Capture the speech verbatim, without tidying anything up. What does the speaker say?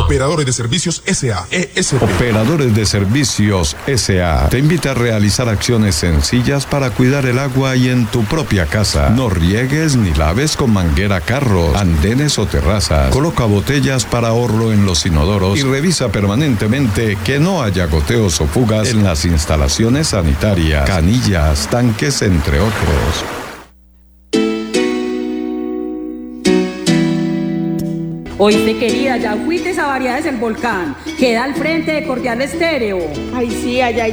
Operadores de Servicios S A E S P. Operadores de Servicios S A te invita a realizar acciones sencillas para cuidar el agua y en tu propia casa. No riegues ni laves con manguera carros, andenes o terrazas. Coloca botellas para ahorro en los inodoros y revisa permanentemente que no haya goteos o fugas en las instalaciones sanitarias, canillas, tanques, entre otros. Oíste, querida, ya fuiste a Variedades El Volcán. Queda al frente de Cordial Estéreo. Ay, sí, allá hay